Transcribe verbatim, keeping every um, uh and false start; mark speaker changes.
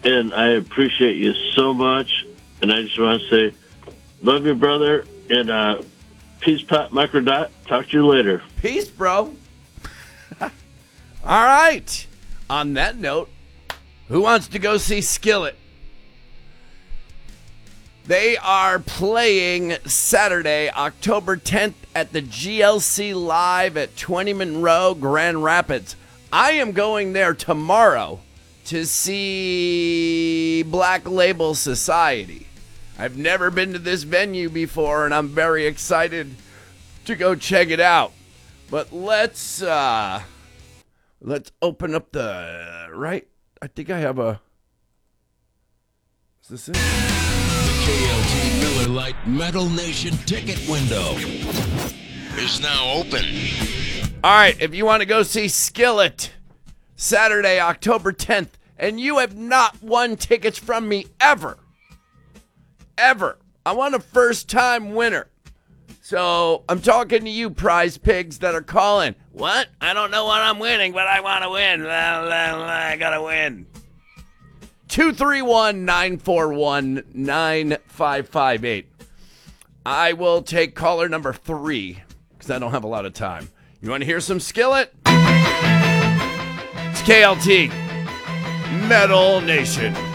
Speaker 1: and I appreciate you so much. And I just want to say, love you, brother, and uh, peace, Pat Microdot. Talk to you later.
Speaker 2: Peace, bro. All right. On that note, who wants to go see Skillet? They are playing Saturday, October tenth at the G L C Live at twenty Monroe, Grand Rapids. I am going there tomorrow to see Black Label Society. I've never been to this venue before, and I'm very excited to go check it out. But let's uh, let's open up the right. I think I have a. Is this it?
Speaker 3: K L T Miller Lite Metal Nation ticket window is now open.
Speaker 2: All right, if you want to go see Skillet Saturday, October tenth, and you have not won tickets from me ever, ever, I want a first-time winner. So I'm talking to you prize pigs that are calling. What? I don't know what I'm winning, but I want to win. I got to win. two three one, nine four one, nine five five eight. I will take caller number three because I don't have a lot of time. You want to hear some Skillet? It's K L T Metal Nation.